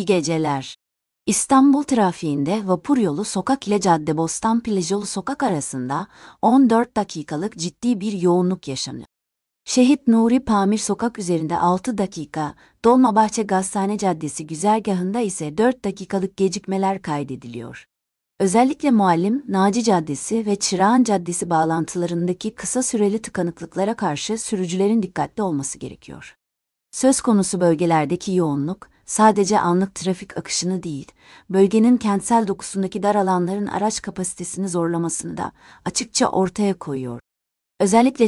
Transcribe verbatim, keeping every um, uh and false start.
İyi geceler. İstanbul trafiğinde vapur yolu sokak ile Caddebostan plaj yolu sokak arasında on dört dakikalık ciddi bir yoğunluk yaşanıyor. Şehit Nuri Pamir sokak üzerinde altı dakika, Dolmabahçe Gazhane Caddesi güzergahında ise dört dakikalık gecikmeler kaydediliyor. Özellikle Muallim, Naci Caddesi ve Çırağan Caddesi bağlantılarındaki kısa süreli tıkanıklıklara karşı sürücülerin dikkatli olması gerekiyor. Söz konusu bölgelerdeki yoğunluk, sadece anlık trafik akışını değil, bölgenin kentsel dokusundaki dar alanların araç kapasitesini zorlamasını da açıkça ortaya koyuyor. Özellikle